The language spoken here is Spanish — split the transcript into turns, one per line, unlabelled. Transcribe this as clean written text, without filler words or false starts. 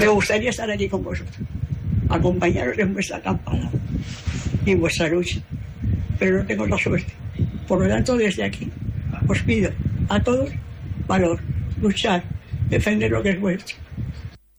Me gustaría estar allí con vosotros, acompañaros en vuestra acampada y en vuestra lucha, pero no tengo la suerte. Por lo tanto, desde aquí os pido a todos valor, luchar, defender lo que es vuestro.